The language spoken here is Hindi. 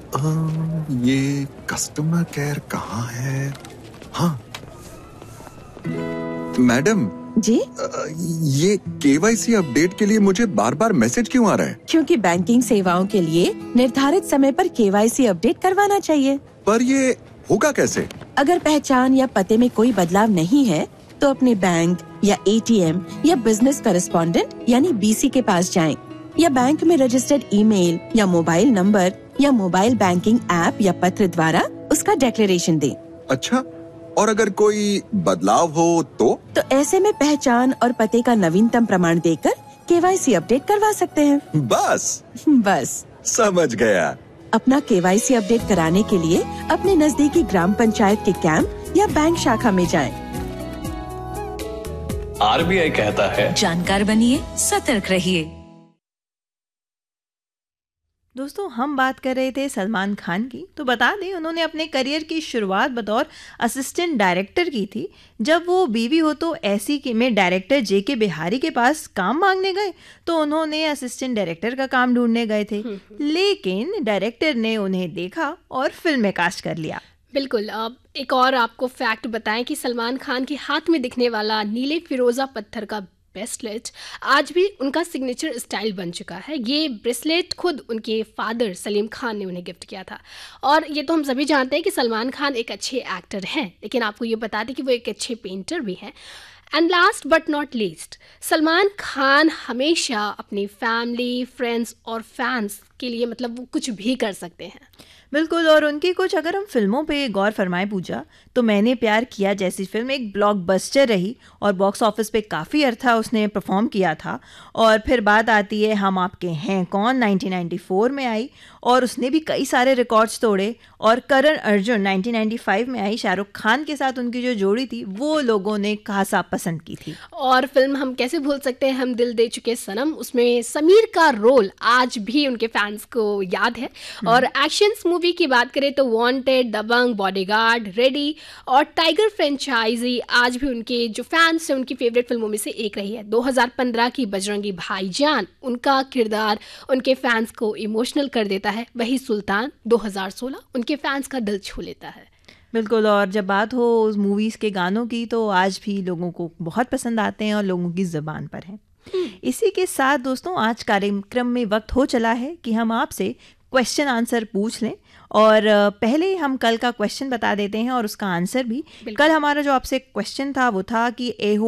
ये कस्टमर केयर कहाँ है? हाँ मैडम जी, ये केवाईसी अपडेट के लिए मुझे बार बार मैसेज क्यों आ रहा है? क्योंकि बैंकिंग सेवाओं के लिए निर्धारित समय पर केवाईसी अपडेट करवाना चाहिए। पर ये होगा कैसे? अगर पहचान या पते में कोई बदलाव नहीं है तो अपने बैंक या एटीएम या बिजनेस करेस्पॉन्डेंट यानी बीसी के पास जाएं, या बैंक में रजिस्टर्ड ईमेल या मोबाइल नंबर या मोबाइल बैंकिंग ऐप या पत्र द्वारा उसका डिक्लेरेशन दें। अच्छा, और अगर कोई बदलाव हो तो ऐसे में पहचान और पते का नवीनतम प्रमाण देकर केवाईसी अपडेट करवा सकते हैं। बस समझ गया। अपना केवाईसी अपडेट कराने के लिए अपने नजदीकी ग्राम पंचायत के कैंप या बैंक शाखा में जाएं। आरबीआई कहता है, जानकार बनिए, सतर्क रहिए। दोस्तों, हम बात कर रहे थे सलमान खान की। तो बता दें, उन्होंने अपने करियर की शुरुआत बतौर असिस्टेंट डायरेक्टर की थी। जब वो बीवी हो तो ऐसी की में डायरेक्टर जेके बिहारी के पास काम मांगने गए तो उन्होंने असिस्टेंट डायरेक्टर का काम ढूंढने गए थे, लेकिन डायरेक्टर ने उन्हें देखा और फिल्म में कास्ट कर लिया। बिल्कुल। अब एक और आपको फैक्ट बताएं कि सलमान खान के हाथ में दिखने वाला नीले फिरोजा पत्थर का ब्रेसलेट आज भी उनका सिग्नेचर स्टाइल बन चुका है। ये ब्रेसलेट खुद उनके फादर सलीम खान ने उन्हें गिफ्ट किया था। और ये तो हम सभी जानते हैं कि सलमान खान एक अच्छे एक्टर हैं, लेकिन आपको ये बता दें कि वो एक अच्छे पेंटर भी हैं। And last but not least, Salman Khan हमेशा अपनी फैमिली, फ्रेंड्स और फैंस के लिए मतलब वो कुछ भी कर सकते हैं। बिल्कुल। और उनकी कुछ अगर हम फिल्मों पे गौर फरमाएं पूजा, तो मैंने प्यार किया जैसी फिल्म एक ब्लॉकबस्टर रही और बॉक्स ऑफिस पे काफ़ी अर्था उसने परफॉर्म किया था। और फिर बात आती है हम आपके हैं कौन, 1994 में आई और उसने भी कई सारे रिकॉर्ड्स तोड़े। और करण अर्जुन 1995 में आई, शाहरुख खान के साथ उनकी जो जोड़ी थी वो लोगों ने खासा पसंद की थी। और फिल्म हम कैसे भूल सकते हैं, हम दिल दे चुके सनम, उसमें समीर का रोल आज भी उनके फैंस को याद है। और एक्शंस मूवी की बात करें तो वांटेड, दबंग, बॉडीगार्ड, रेडी और टाइगर फ्रेंचाइजी आज भी उनके जो फैंस हैं उनकी फेवरेट फिल्मों में से एक रही है। 2015 की बजरंगी भाईजान, उनका किरदार उनके फैंस को इमोशनल कर देता है। वही सुल्तान 2016 उनके फैंस का दिल छू लेता है। बिल्कुल। और जब बात हो उस मूवीज़ के गानों की तो आज भी लोगों को बहुत पसंद आते हैं और लोगों की ज़बान पर हैं। इसी के साथ दोस्तों, आज कार्यक्रम में वक्त हो चला है कि हम आपसे क्वेश्चन आंसर पूछ लें। और पहले हम कल का क्वेश्चन बता देते हैं और उसका आंसर भी। कल हमारा जो आपसे क्वेश्चन था वो था कि